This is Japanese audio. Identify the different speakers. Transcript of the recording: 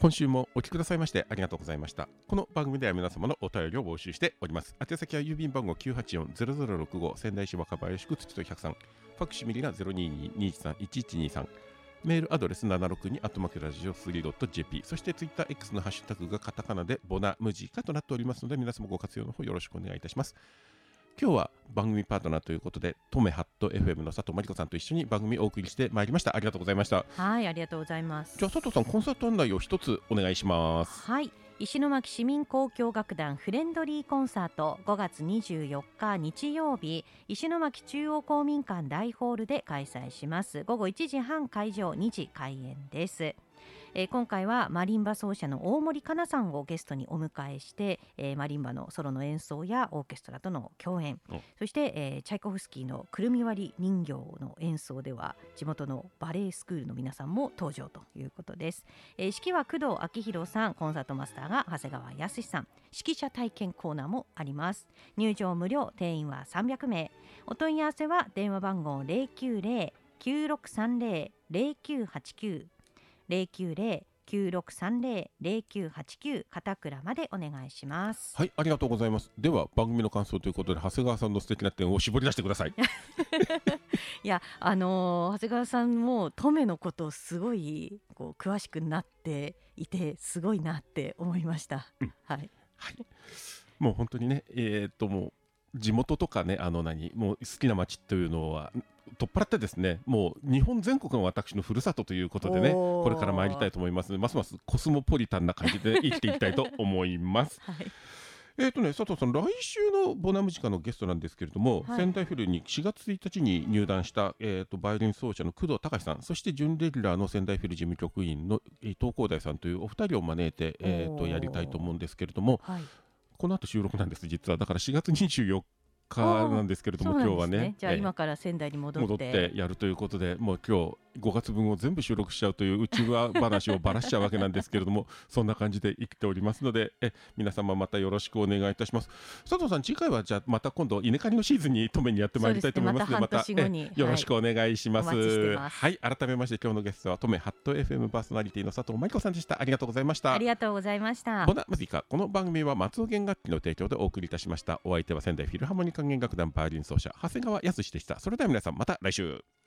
Speaker 1: 今週もお聞きくださいましてありがとうございました。この番組では皆様のお便りを募集しております。宛先は郵便番号 984-0065 仙台市若林区土戸103、ファクシミリが 022-213-1123、メールアドレス762@radio3.jp、 そしてツイッター X のハッシュタグがカタカナでボナムジカとなっておりますので、皆様ご活用の方よろしくお願いいたします。今日は番組パートナーということでトメハット FM の佐藤真理子さんと一緒に番組をお送りしてまいりました。ありがとうございました。
Speaker 2: はい、ありがとうございます。
Speaker 1: じゃあ佐藤さん、コンサート案内を一つお願いします。
Speaker 2: はい、石巻市民交響楽団フレンドリーコンサート、5月24日日曜日、石巻中央公民館大ホールで開催します。午後1時半会場、2時開演です。今回はマリンバ奏者の大森かなさんをゲストにお迎えして、マリンバのソロの演奏やオーケストラとの共演、そして、チャイコフスキーのくるみ割り人形の演奏では地元のバレエスクールの皆さんも登場ということです。指揮は工藤明宏さん、コンサートマスターが長谷川康さん、指揮者体験コーナーもあります。入場無料、定員は300名。お問い合わせは電話番号 090-9630-0989 090-9630-0989 片倉までお願いします。
Speaker 1: はい、ありがとうございます。では番組の感想ということで、長谷川さんの素敵な点を絞り出してください。
Speaker 2: いや、長谷川さんもトメのことをすごいこう詳しくなっていて、すごいなって思いました。はい、
Speaker 1: はい、もう本当にね、もう地元とかね、もう好きな街というのは取っ払ってですね、もう日本全国の私のふるさとということでね、これから参りたいと思いますので、ますますコスモポリタンな感じで生きていきたいと思います。はい、佐藤さん、来週のボナムジカのゲストなんですけれども、仙台フィルに4月1日に入団した、バイオリン奏者の工藤隆さん、そして準レギュラーの仙台フィル事務局員の伊藤光大さんというお二人を招いて、やりたいと思うんですけれども、この後収録なんです、実は。だから4月24日なんですけれども、今日はね、
Speaker 2: じゃあ今から仙台に戻って
Speaker 1: やるということで、もう今日5月分を全部収録しちゃうという内輪話をばらしちゃうわけなんですけれども、そんな感じで生きておりますので、皆様またよろしくお願いいたします。佐藤さん、次回はじゃあまた今度稲刈りのシーズンに登米にやってまいりたいと思いますので、またよろしくお願いします。はい、改めまして今日のゲストは登米ハット FM パーソナリティの佐藤真理子さんでした。ありがとうございました。
Speaker 2: ありがとうございました。
Speaker 1: ボナムジカ、この番組は松尾弦楽器の提供でお送りいたしました。お相手は仙台フィルハーモニカ弦楽団バイオリン奏者長谷川康でした。それでは皆さん、また来週。